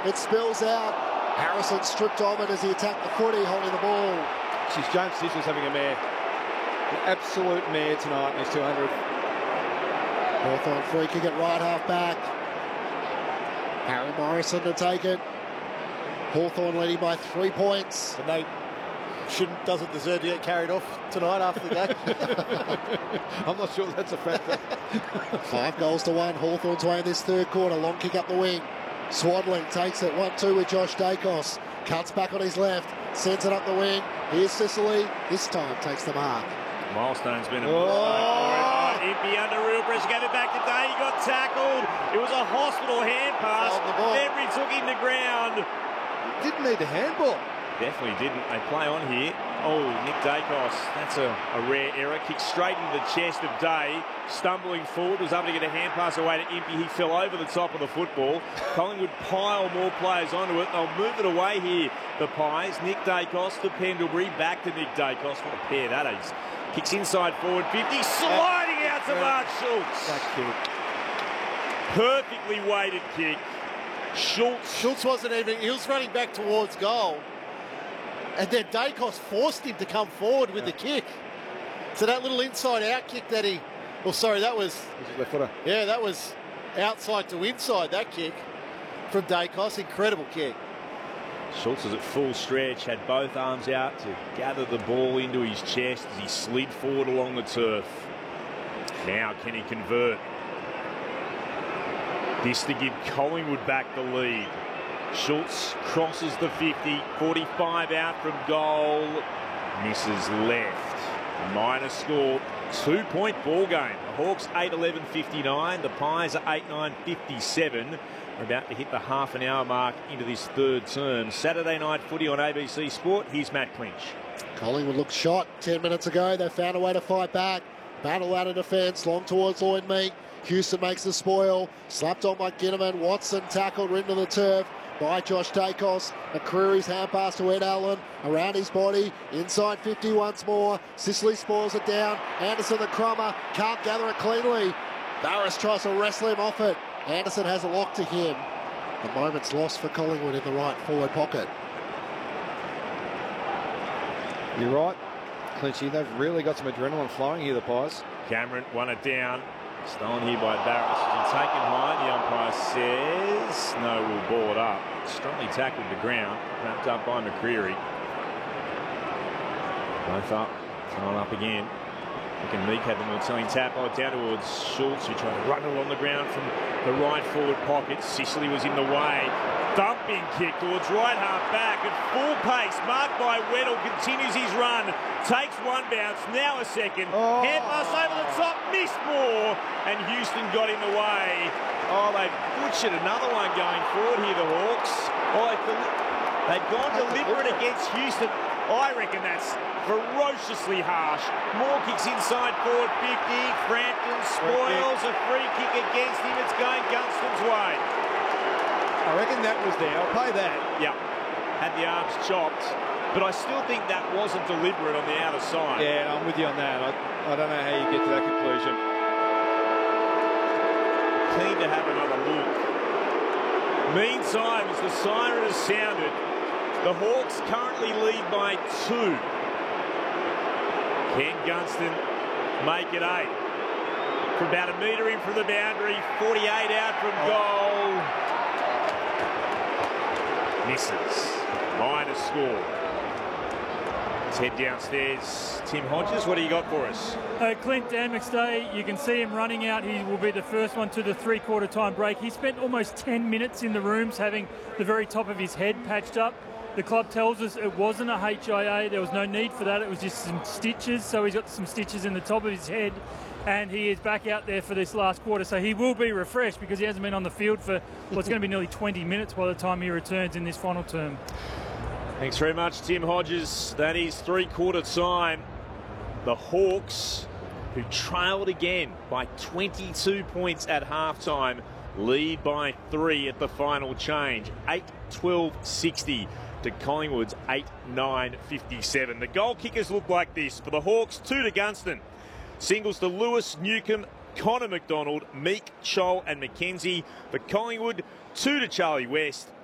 It spills out. Harrison stripped on it as he attacked the footy, holding the ball. Jeez, James Sissel's having a mare. An absolute mare tonight in his 200. Hawthorn free kick at right half back. Harry Morrison to take it. Hawthorn leading by 3 points. And they doesn't deserve to get carried off tonight after the game. I'm not sure that's a factor. 5 goals to 1. Hawthorn's way in this third quarter. Long kick up the wing. Swadling takes it 1-2 with Josh Dacos. Cuts back on his left. Sends it up the wing. Here's Sicily. This time takes the mark. Milestone's been a Impey under real pressure. Gave it back to Day. He got tackled. It was a hospital hand pass. Emery took him to ground. Didn't need the handball. Definitely didn't. They play on here. Oh, Nick Dacos. That's a rare error. Kicked straight into the chest of Day. Stumbling forward. Was able to get a hand pass away to Impey. He fell over the top of the football. Collingwood pile more players onto it. They'll move it away here, the Pies. Nick Dacos to Pendlebury. Back to Nick Dacos. What a pair that is. Kicks inside forward 50. Sliding out to Mark Schultz. That kick. Perfectly weighted kick. Schultz wasn't even... He was running back towards goal. And then Dacos forced him to come forward with the kick. So that little inside-out kick that he... Well, sorry, that was... Left footer. Yeah, that was outside to inside, that kick from Dacos. Incredible kick. Schultz was at full stretch, had both arms out to gather the ball into his chest as he slid forward along the turf. Now can he convert? This to give Collingwood back the lead. Schultz crosses the 50, 45 out from goal, misses left. Minor score, 2-point ball game. The Hawks 8-11-59, the Pies are 8-9-57. We're about to hit the half an hour mark into this third term. Saturday night footy on ABC Sport. Here's Matt Clinch. Collingwood looked shot 10 minutes ago. They found a way to fight back. Battle out of defence, long towards Lloyd Meek. Houston makes the spoil. Slapped on by Ginnivan. Watson tackled into the turf by Josh Dacos. McCreary's hand pass to Ed Allen. Around his body. Inside 50 once more. Sicily spoils it down. Anderson the crummer. Can't gather it cleanly. Barras tries to wrestle him off it. Anderson has a lock to him. The moment's lost for Collingwood in the right forward pocket. You're right, Clinchy. They've really got some adrenaline flowing here, the Pies. Cameron won it down. Stolen here by Barras. He's taken high. The umpire says no, we'll ball it up. Strongly tackled the ground. Wrapped up by McCreary. Both up. Thrown up again. Looking Meek had the more telling tap. Oh, down towards Schultz, who tried to run along the ground from the right forward pocket. Sicily was in the way. Thumping kick towards right half back at full pace. Marked by Weddle. Continues his run. Takes one bounce. Now a second. Hand pass over the top. Missed more. And Houston got in the way. Oh, they've butchered another one going forward here, the Hawks. Oh, they've gone deliberate against Houston. I reckon that's ferociously harsh. More kicks inside forward 50. Frampton spoils a free kick against him. It's going Gunston's way. I reckon that was there. I'll pay that. Yeah. Had the arms chopped. But I still think that wasn't deliberate on the outer side. Yeah, I'm with you on that. I don't know how you get to that conclusion. Keen to have another look. Meantime, as the siren has sounded, the Hawks currently lead by 2. Can Gunston make it 8? From about a metre in from the boundary, 48 out from goal. Misses. Minor score. Let's head downstairs. Tim Hodges, what do you got for us? Clint Dan McStay, you can see him running out. He will be the first one to the three-quarter time break. He spent almost 10 minutes in the rooms having the very top of his head patched up. The club tells us it wasn't a HIA. There was no need for that. It was just some stitches. So he's got some stitches in the top of his head. And he is back out there for this last quarter. So he will be refreshed because he hasn't been on the field for what's going to be nearly 20 minutes by the time he returns in this final term. Thanks very much, Tim Hodges. That is three-quarter time. The Hawks, who trailed again by 22 points at halftime, lead by 3 at the final change. 8-12-60 to Collingwood's 8-9-57. The goal kickers look like this. For the Hawks, 2 to Gunston. Singles to Lewis, Newcomb, Connor McDonald, Meek, Scholl and McKenzie. For Collingwood, 2 to Charlie West.